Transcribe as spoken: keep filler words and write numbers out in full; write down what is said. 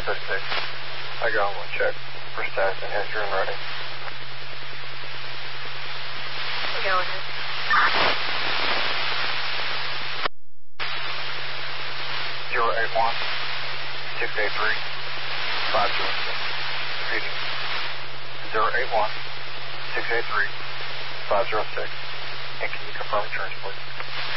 thirty-six. I got one check for status and history and ready. Go ahead. zero eight one, six eight three, five zero six. Repeating. zero eight one, six eight three, five zero six. And can you confirm insurance, please?